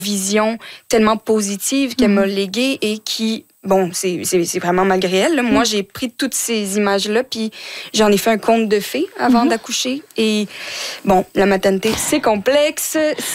vision tellement positive qu'elle m'a léguée et qui... Bon, c'est vraiment malgré elle. Là. Moi, j'ai pris toutes ces images-là, puis j'en ai fait un conte de fées avant d'accoucher. Et bon, la maternité, c'est complexe.